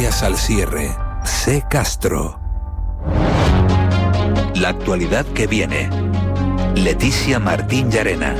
Canarias al cierre. C. Castro. La actualidad que viene. Leticia Martín Llarena.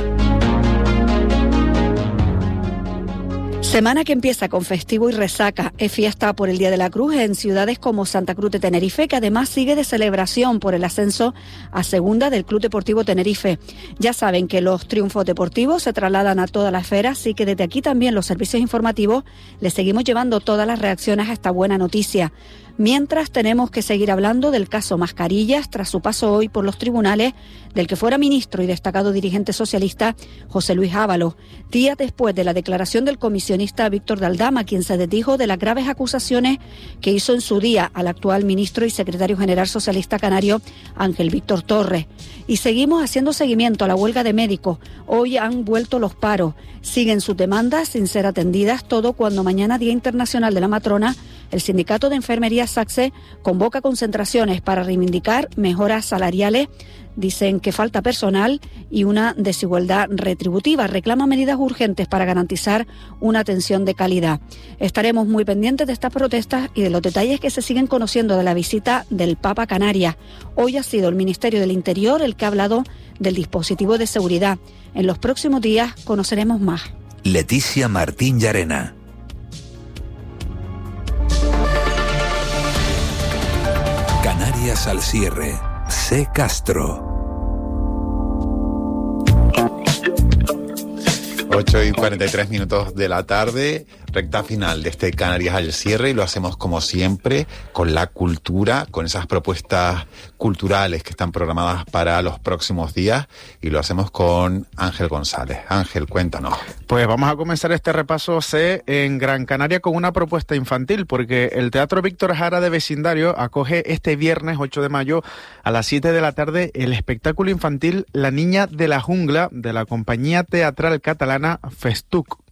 Semana que empieza con festivo y resaca. Es fiesta por el Día de la Cruz en ciudades como Santa Cruz de Tenerife, que además sigue de celebración por el ascenso a segunda del Club Deportivo Tenerife. Ya saben que los triunfos deportivos se trasladan a toda la esfera, así que desde aquí también los servicios informativos les seguimos llevando todas las reacciones a esta buena noticia. Mientras tenemos que seguir hablando del caso Mascarillas tras su paso hoy por los tribunales del que fuera ministro y destacado dirigente socialista José Luis Ábalos, días después de la declaración del comisionista Víctor de Aldama, quien se desdijo de las graves acusaciones que hizo en su día al actual ministro y secretario general socialista canario Ángel Víctor Torres. Y seguimos haciendo seguimiento a la huelga de médicos. Hoy han vuelto los paros. Siguen sus demandas sin ser atendidas, todo cuando mañana, Día Internacional de la Matrona, el Sindicato de Enfermería SACSE convoca concentraciones para reivindicar mejoras salariales. Dicen que falta personal y una desigualdad retributiva. Reclama medidas urgentes para garantizar una atención de calidad. Estaremos muy pendientes de estas protestas y de los detalles que se siguen conociendo de la visita del Papa a Canarias. Hoy ha sido el Ministerio del Interior el que ha hablado del dispositivo de seguridad. En los próximos días conoceremos más. Leticia Martín Llarena. Canarias al cierre. C. Castro. 8:43 de la tarde, recta final de este Canarias al cierre, y lo hacemos como siempre con la cultura, con esas propuestas culturales que están programadas para los próximos días, y lo hacemos con Ángel González. Ángel, cuéntanos. Pues vamos a comenzar este repaso en Gran Canaria con una propuesta infantil, porque el Teatro Víctor Jara de Vecindario acoge este viernes 8 de mayo a las 7 de la tarde el espectáculo infantil La Niña de la Jungla de la compañía teatral catalana Festuc,